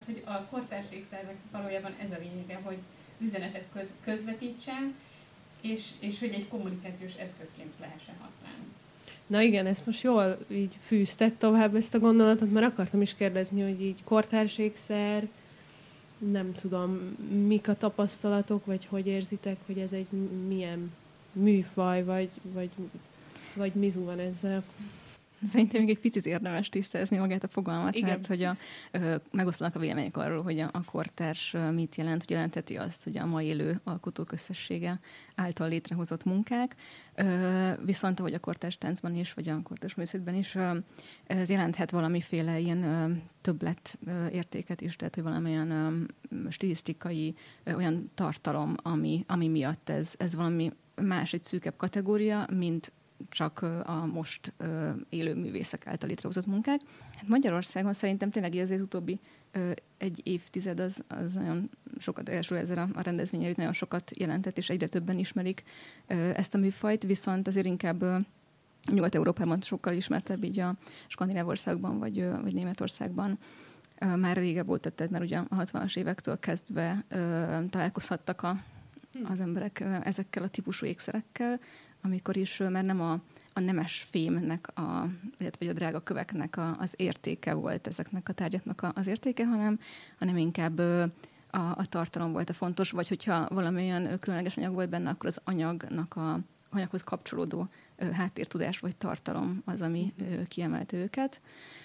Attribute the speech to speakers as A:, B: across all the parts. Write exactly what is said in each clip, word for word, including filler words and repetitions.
A: hogy a kortárs ékszernek valójában ez a lényege, hogy üzenetet közvetítsen, és, és hogy egy kommunikációs eszközként lehessen használni.
B: Na igen, ezt most jól így fűzted tovább ezt a gondolatot, mert akartam is kérdezni, hogy így kortárs ékszer, nem tudom, mik a tapasztalatok, vagy hogy érzitek, hogy ez egy milyen műfaj, vagy, vagy, vagy mizu van ezzel?
C: Szerintem még egy picit érdemes tisztázni magát a fogalmat,
B: igen.
C: mert hogy a, ö, megosztanak a vélemények arról, hogy a, a kortárs mit jelent, hogy jelenteti azt, hogy a ma élő alkotók összessége által létrehozott munkák, ö, viszont ahogy a kortárs táncban is, vagy a kortárs művészetben is, ö, ez jelenthet valamiféle ilyen ö, többlet ö, értéket is, tehát hogy valamilyen ö, stilisztikai ö, olyan tartalom, ami, ami miatt ez, ez valami más, egy szűkebb kategória, mint csak a most uh, élő művészek által létrehozott munkák. Hát Magyarországon szerintem tényleg azért utóbbi uh, egy évtized az, az nagyon sokat, első ezzel a, a rendezvényen nagyon sokat jelentett, és egyre többen ismerik uh, ezt a műfajt, viszont azért inkább uh, Nyugat-Európában sokkal ismertebb, így a skandináv országban, vagy, uh, vagy Németországban uh, már régebb volt, tehát már ugye a hatvanas évektől kezdve uh, találkozhattak a, az emberek uh, ezekkel a típusú ékszerekkel, amikor is már nem a, a nemes fémnek, a, vagy a drága köveknek a, az értéke volt ezeknek a tárgyaknak a, az értéke, hanem, hanem inkább a, a tartalom volt a fontos, vagy hogyha valamilyen különleges anyag volt benne, akkor az anyagnak a anyaghoz kapcsolódó háttértudás vagy tartalom az, ami kiemelte őket.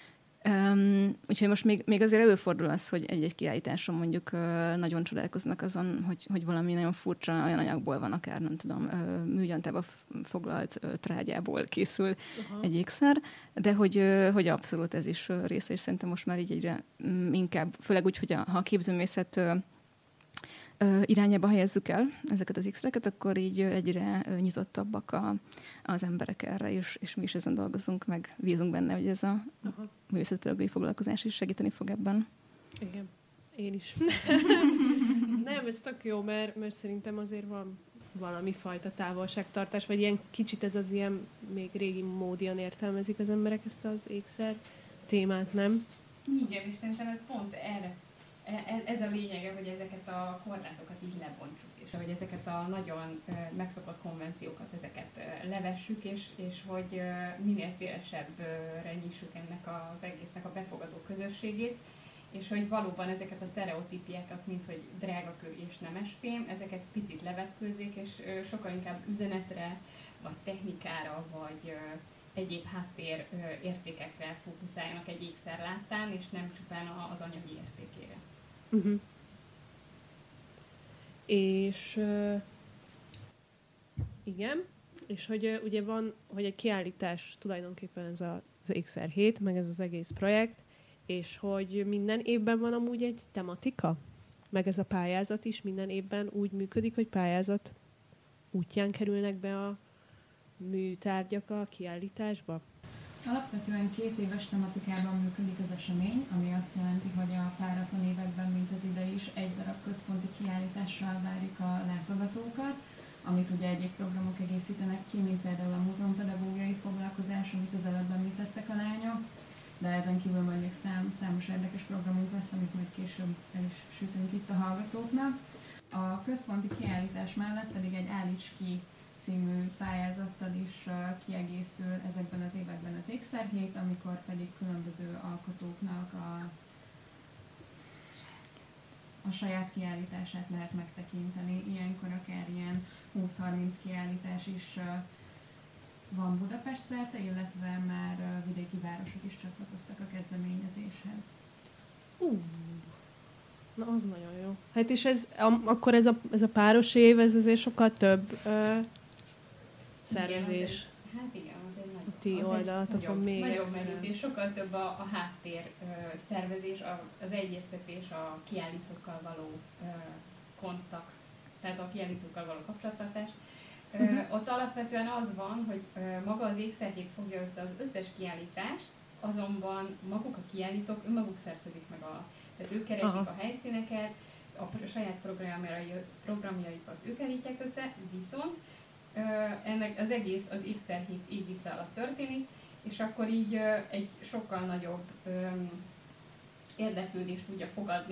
C: Um, úgyhogy most még, még azért előfordul az, hogy egy-egy kiállításon mondjuk uh, nagyon csodálkoznak azon, hogy, hogy valami nagyon furcsa olyan anyagból van, akár nem tudom, uh, műgyantába foglalt uh, trágyából készül uh-huh. egy ékszer, de hogy, uh, hogy abszolút ez is uh, része, és szerintem most már így egyre um, inkább, főleg úgy, hogy a, ha a képzőművészet uh, uh, irányába helyezzük el ezeket az ékszereket, akkor így uh, egyre uh, nyitottabbak a, az emberek erre, és, és mi is ezen dolgozunk, meg bízunk benne, hogy ez a uh-huh. művészetpedagógiai foglalkozás is segíteni fog ebben.
B: Igen, én is. Nem, ez tök jó, mert, mert szerintem azért van valami fajta távolságtartás, vagy ilyen kicsit ez az ilyen még régi módian értelmezik az emberek ezt az ékszer témát, nem?
A: Igen, és szerintem ez pont erre, ez a lényege, hogy ezeket a korlátokat így lebontsuk, és hogy ezeket a nagyon megszokott konvenciókat, ezeket levessük, és, és hogy minél szélesebbre nyissuk ennek az egésznek a befogadó közösségét, és hogy valóban ezeket a sztereotípiákat, mint hogy drágakő és nemesfém, ezeket picit levetkőzzék, és sokkal inkább üzenetre, vagy technikára, vagy egyéb háttér értékekre fókuszáljanak egy ékszer láttán, és nem csupán az anyagi értékére.
B: Uh-huh. És uh, igen, és hogy uh, ugye van, hogy egy kiállítás tulajdonképpen ez a, az ékszer hét, meg ez az egész projekt, és hogy minden évben van amúgy egy tematika, meg ez a pályázat is minden évben úgy működik, hogy pályázat útján kerülnek be a műtárgyak a kiállításba?
D: Alapvetően két éves tematikában működik az esemény, ami azt jelenti, hogy a páratlan években, mint az idei is, egy darab központi kiállítással várjuk a látogatókat, amit ugye egyéb programok egészítenek ki, mint például a múzeumpedagógiai foglalkozás, amit az előbb említettek a lányok, de ezen kívül majd még szám, számos érdekes programunk lesz, amit majd később el is sütünk itt a hallgatóknak. A központi kiállítás mellett pedig egy Állíts ki című pályázattal is kiegészül ezekben az években az ékszerhét, amikor pedig különböző alkotóknak a, a saját kiállítását lehet megtekinteni. Ilyenkor akár ilyen húsz-harminc kiállítás is van Budapest szerte, illetve már vidéki városok is csatlakoztak a kezdeményezéshez.
B: Uh, na az nagyon jó. Hát és ez, am, akkor ez a, ez a páros év, ez azért sokkal több uh, szervezés.
A: Igen, azért, hát igen, azért nagy,
B: a ti oldalatokon még.
A: Nagyobb merítés, sokkal több a, a háttér uh, szervezés, a, az egyeztetés, a kiállítókkal való uh, kontakt, tehát a kiállítókkal való kapcsolattartás. Uh-huh. Uh, ott alapvetően az van, hogy uh, maga az ékszerhét fogja össze az összes kiállítást, azonban maguk a kiállítók önmaguk szervezik meg a... Tehát ők keresik Aha. a helyszíneket, a saját programjaikat ők állítják össze, viszont uh, ennek az egész az ékszerhét égisze alatt történik, és akkor így uh, egy sokkal nagyobb um, érdeklődést tudja fogadni